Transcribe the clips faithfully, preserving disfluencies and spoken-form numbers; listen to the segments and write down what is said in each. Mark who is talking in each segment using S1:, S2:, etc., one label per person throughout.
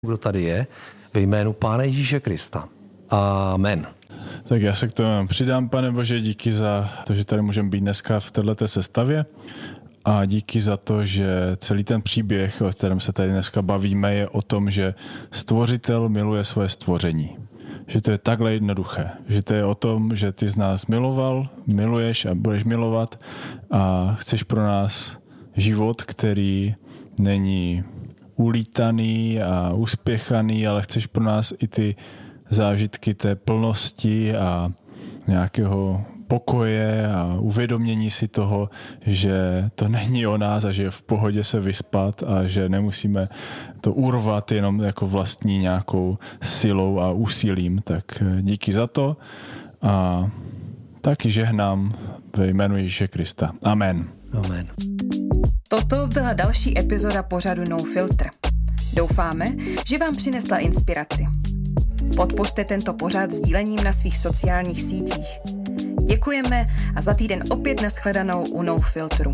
S1: kdo tady je, ve jménu Pána Ježíše Krista. Amen.
S2: Tak já se k tomu přidám, Pane Bože, díky za to, že tady můžeme být dneska v této sestavě a díky za to, že celý ten příběh, o kterém se tady dneska bavíme, je o tom, že stvořitel miluje svoje stvoření. Že to je takhle jednoduché. Že to je o tom, že ty z nás miloval, miluješ a budeš milovat a chceš pro nás život, který není ulítaný a uspěchaný, ale chceš pro nás i ty zážitky té plnosti a nějakého pokoje a uvědomění si toho, že to není o nás a že je v pohodě se vyspat a že nemusíme to urvat jenom jako vlastní nějakou silou a úsilím. Tak díky za to a taky žehnám ve jménu Ježíše Krista. Amen.
S1: Amen.
S3: Toto byla další epizoda pořadu No Filter. Doufáme, že vám přinesla inspiraci. Podpořte tento pořad sdílením na svých sociálních sítích. Děkujeme a za týden opět nashledanou u No Filtru.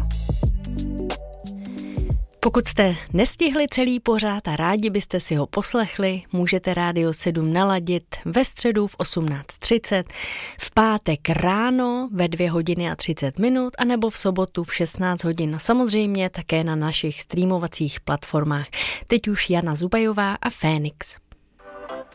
S4: Pokud jste nestihli celý pořád a rádi byste si ho poslechli, můžete Rádio sedm naladit ve středu v osmnáct třicet, v pátek ráno ve dvě hodiny a třicet minut anebo v sobotu v šestnáct hodin a samozřejmě také na našich streamovacích platformách. Teď už Jana Zubajová a Fénix.